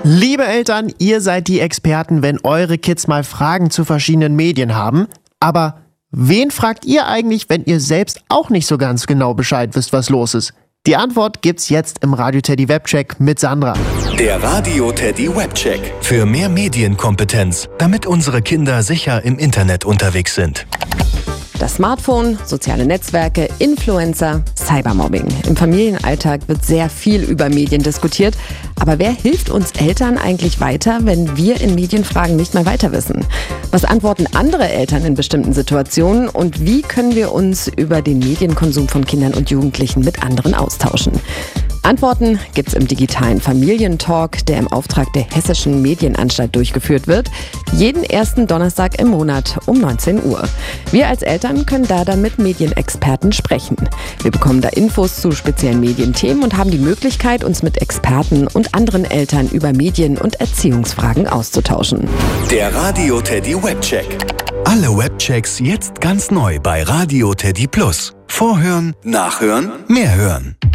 Liebe Eltern, ihr seid die Experten, wenn eure Kids mal Fragen zu verschiedenen Medien haben. Aber wen fragt ihr eigentlich, wenn ihr selbst auch nicht so ganz genau Bescheid wisst, was los ist? Die Antwort gibt's jetzt im Radio Teddy Webcheck mit Sandra. Der Radio Teddy Webcheck. Für mehr Medienkompetenz, damit unsere Kinder sicher im Internet unterwegs sind. Das Smartphone, soziale Netzwerke, Influencer, Cybermobbing. Im Familienalltag wird sehr viel über Medien diskutiert. Aber wer hilft uns Eltern eigentlich weiter, wenn wir in Medienfragen nicht mehr weiter wissen? Was antworten andere Eltern in bestimmten Situationen? Und wie können wir uns über den Medienkonsum von Kindern und Jugendlichen mit anderen austauschen? Antworten gibt's im digitalen Familientalk, der im Auftrag der Hessischen Medienanstalt durchgeführt wird. Jeden ersten Donnerstag im Monat um 19 Uhr. Wir als Eltern können da dann mit Medienexperten sprechen. Wir bekommen da Infos zu speziellen Medienthemen und haben die Möglichkeit, uns mit Experten und anderen Eltern über Medien- und Erziehungsfragen auszutauschen. Der Radio Teddy Webcheck. Alle Webchecks jetzt ganz neu bei Radio Teddy Plus. Vorhören, nachhören, mehr hören.